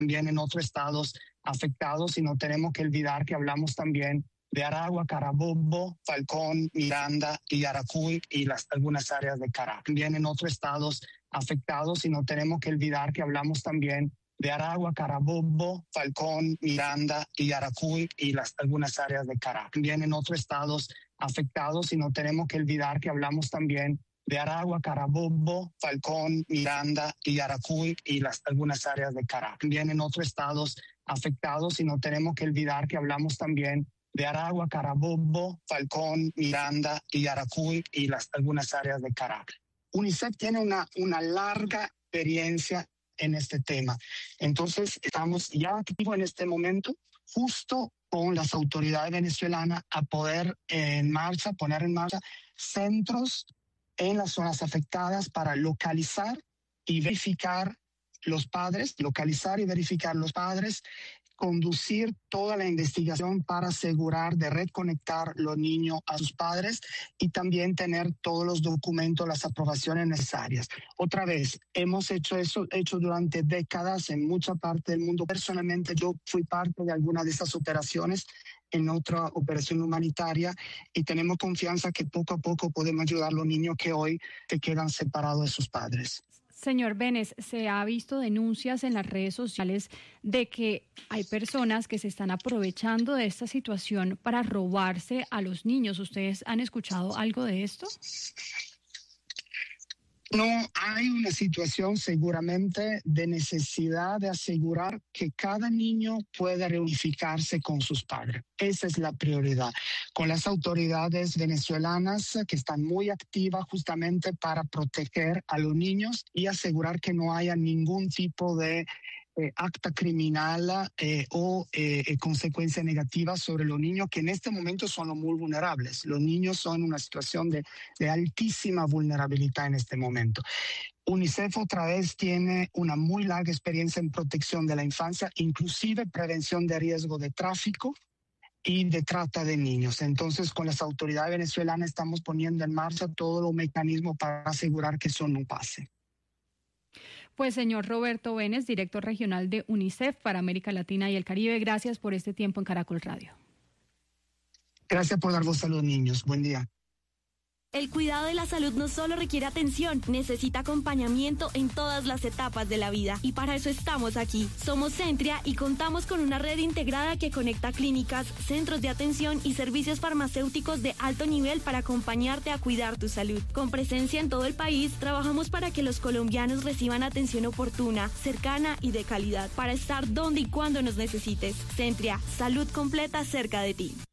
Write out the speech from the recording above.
también en otros estados afectados, y no tenemos que olvidar que hablamos también de Aragua, Carabobo, Falcón, Miranda y Yaracuy y algunas áreas de Caracas. También en otros estados afectados, y no tenemos que olvidar que hablamos también de Aragua, Carabobo, Falcón, Miranda y Yaracuy y algunas áreas de Caracas. También en otros estados afectados, y no tenemos que olvidar que hablamos también de Aragua, Carabobo, Falcón, Miranda y Yaracuy y algunas áreas de Caracas. También en otros estados afectados, y no tenemos que olvidar que hablamos también de Aragua, Carabobo, Falcón, Miranda y Yaracuy y algunas áreas de Caracas. UNICEF tiene una larga experiencia en este tema. Entonces, estamos ya activos en este momento, justo con las autoridades venezolanas, a poner en marcha centros en las zonas afectadas para localizar y verificar los padres, conducir toda la investigación para asegurar de reconectar los niños a sus padres y también tener todos los documentos, las aprobaciones necesarias. Otra vez, hemos hecho durante décadas en mucha parte del mundo. Personalmente, yo fui parte de alguna de esas operaciones en otra operación humanitaria, y tenemos confianza que poco a poco podemos ayudar a los niños que hoy se quedan separados de sus padres. Señor Benes, se ha visto denuncias en las redes sociales de que hay personas que se están aprovechando de esta situación para robarse a los niños. ¿Ustedes han escuchado algo de esto? No, hay una situación seguramente de necesidad de asegurar que cada niño pueda reunificarse con sus padres. Esa es la prioridad. Con las autoridades venezolanas que están muy activas justamente para proteger a los niños y asegurar que no haya ningún tipo de acta criminal o consecuencia negativa sobre los niños, que en este momento son los muy vulnerables. Los niños son en una situación de altísima vulnerabilidad en este momento. UNICEF otra vez tiene una muy larga experiencia en protección de la infancia, inclusive prevención de riesgo de tráfico y de trata de niños. Entonces, con las autoridades venezolanas estamos poniendo en marcha todos los mecanismos para asegurar que eso no pase. Pues señor Roberto Benes, director regional de UNICEF para América Latina y el Caribe, gracias por este tiempo en Caracol Radio. Gracias por dar voz a los niños. Buen día. El cuidado de la salud no solo requiere atención, necesita acompañamiento en todas las etapas de la vida. Y para eso estamos aquí. Somos Centria y contamos con una red integrada que conecta clínicas, centros de atención y servicios farmacéuticos de alto nivel para acompañarte a cuidar tu salud. Con presencia en todo el país, trabajamos para que los colombianos reciban atención oportuna, cercana y de calidad, para estar donde y cuando nos necesites. Centria, salud completa cerca de ti.